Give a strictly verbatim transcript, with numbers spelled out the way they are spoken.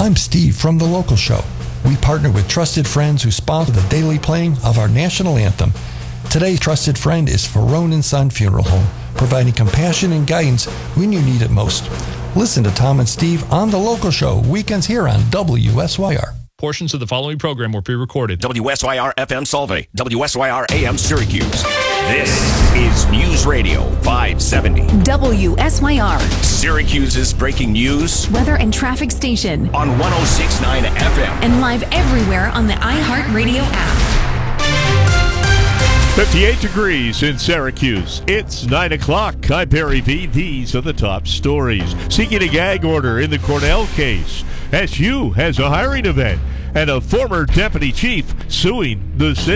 I'm Steve from The Local Show. We partner with trusted friends who sponsor the daily playing of our national anthem. Today's trusted friend is Ferrone and Son Funeral Home, providing compassion and guidance when you need it most. Listen to Tom and Steve on The Local Show, weekends here on W S Y R. Portions of the following program were pre-recorded. W S Y R F M Solvay, W S Y R A M Syracuse. This is News Radio five seventy. W S Y R. Syracuse's breaking news. Weather and traffic station. On one oh six point nine F M. And live everywhere on the iHeartRadio app. fifty-eight degrees in Syracuse. It's nine o'clock. I'm Barry V. These are the top stories. Seeking a gag order in the Cornell case. S U has a hiring event. And a former deputy chief suing the city.